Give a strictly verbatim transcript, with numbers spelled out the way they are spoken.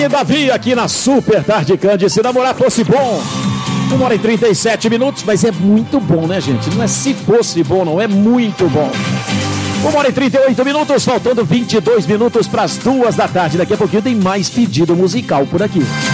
Oi, Davi, aqui na Super Tarde Candy. Se namorar fosse bom. uma hora e trinta e sete minutos, mas é muito bom, né, gente? Não é se fosse bom, não, é muito bom. uma hora e trinta e oito minutos, faltando vinte e dois minutos para as duas da tarde. Daqui a pouquinho tem mais pedido musical por aqui.